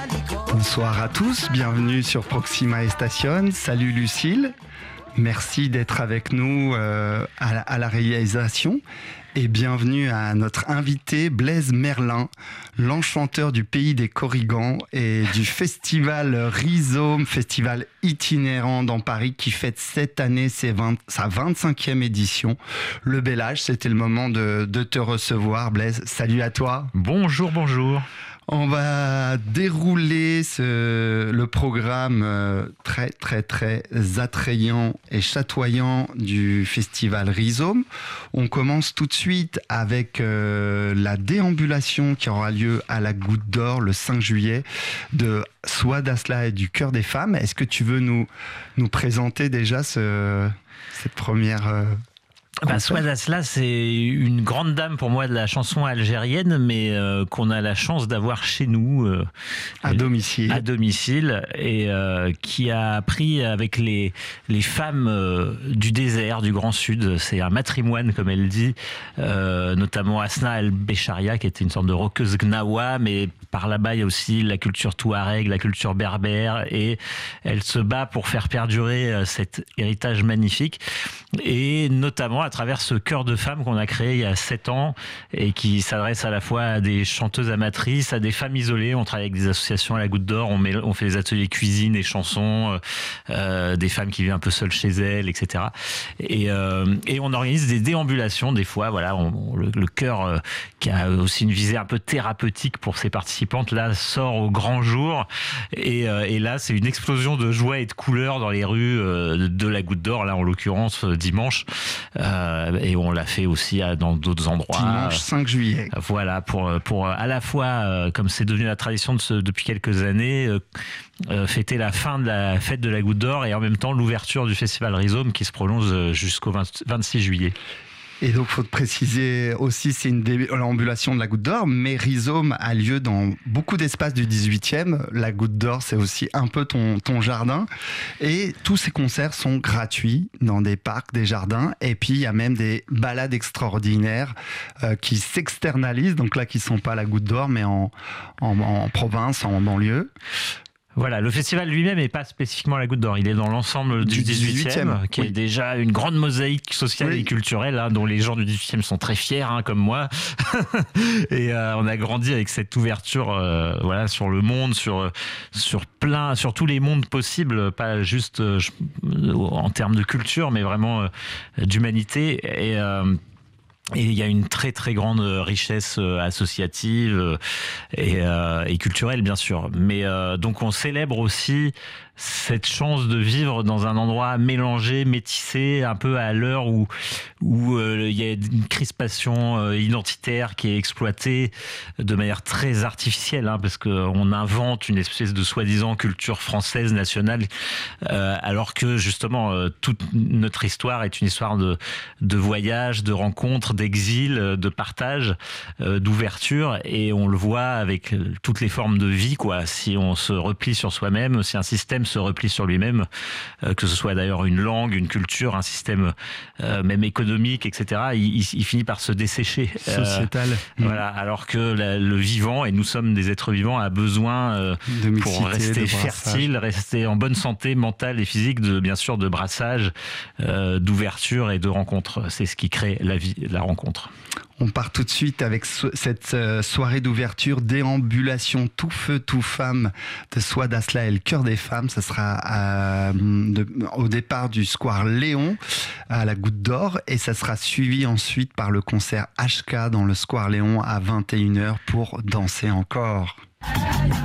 Bonsoir à tous, bienvenue sur Proxima Station. Salut Lucille, merci d'être avec nous à la réalisation. Et bienvenue à notre invité Blaise Merlin, l'enchanteur du pays des Corrigans et du festival Rhizome, festival itinérant dans Paris qui fête cette année sa 25e édition. Le bel âge, c'était le moment de te recevoir Blaise. Salut à toi. Bonjour. On va dérouler le programme très attrayant et chatoyant du festival Rhizome. On commence tout de suite avec la déambulation qui aura lieu à la Goutte d'Or le 5 juillet de Soie d'Asla et du Chœur des Femmes. Est-ce que tu veux nous présenter déjà cette première... Soie d'Asla, c'est une grande dame pour moi de la chanson algérienne, mais qu'on a la chance d'avoir chez nous à domicile, et qui a appris avec les femmes du désert, du Grand Sud. C'est un matrimoine, comme elle dit, notamment Asna El-Bécharia, qui était une sorte de rockeuse gnawa, mais par là-bas, il y a aussi la culture touareg, la culture berbère, et elle se bat pour faire perdurer cet héritage magnifique, et notamment à travers ce chœur de femmes qu'on a créé il y a 7 ans et qui s'adresse à la fois à des chanteuses amatrices, à des femmes isolées. On travaille avec des associations à la Goutte d'Or, on fait des ateliers cuisine et chansons, des femmes qui vivent un peu seules chez elles, etc. Et on organise des déambulations des fois. Voilà, le chœur qui a aussi une visée un peu thérapeutique pour ses participantes, là, sort au grand jour. Et là, c'est une explosion de joie et de couleurs dans les rues de la Goutte d'Or, là, en l'occurrence, dimanche. Et on l'a fait aussi dans d'autres endroits. Dimanche 5 juillet. Voilà, pour à la fois, comme c'est devenu la tradition depuis quelques années, fêter la fin de la fête de la Goutte d'Or et en même temps l'ouverture du festival Rhizome qui se prolonge jusqu'au 26 juillet. Et donc, il faut te préciser aussi, c'est une déambulation de la Goutte d'Or, mais Rhizome a lieu dans beaucoup d'espaces du 18e. La Goutte d'Or, c'est aussi un peu ton jardin. Et tous ces concerts sont gratuits dans des parcs, des jardins. Et puis, il y a même des balades extraordinaires qui s'externalisent. Donc là, qui ne sont pas à la Goutte d'Or, mais en province, en banlieue. Voilà, le festival lui-même n'est pas spécifiquement à la Goutte d'Or, il est dans l'ensemble du 18e, qui est déjà une grande mosaïque sociale et culturelle, hein, dont les gens du 18e sont très fiers, hein, comme moi. Et on a grandi avec cette ouverture voilà, sur le monde, sur tous les mondes possibles, pas juste en termes de culture, mais vraiment d'humanité. Et il y a une très grande richesse associative et culturelle, bien sûr. Mais donc on célèbre aussi cette chance de vivre dans un endroit mélangé, métissé, un peu à l'heure où il y a une crispation identitaire qui est exploitée de manière très artificielle, hein, parce qu'on invente une espèce de soi-disant culture française nationale, alors que justement toute notre histoire est une histoire de voyage, de rencontres, d'exil, de partage, d'ouverture, et on le voit avec toutes les formes de vie, quoi. Si on se replie sur soi-même, si un système se replie sur lui-même, que ce soit d'ailleurs une langue, une culture, un système même économique, etc., il finit par se dessécher. Sociétal. Voilà, alors que le vivant, et nous sommes des êtres vivants, a besoin, de mixité, pour rester fertile, rester en bonne santé mentale et physique, bien sûr de brassage, d'ouverture et de rencontre. C'est ce qui crée la vie, la rencontre. On part tout de suite avec cette soirée d'ouverture, déambulation tout feu, tout femme de Soie d'Asla et le Chœur des Femmes. Ça sera au départ du square Léon à la Goutte d'Or et ça sera suivi ensuite par le concert HK dans le square Léon à 21h pour danser encore.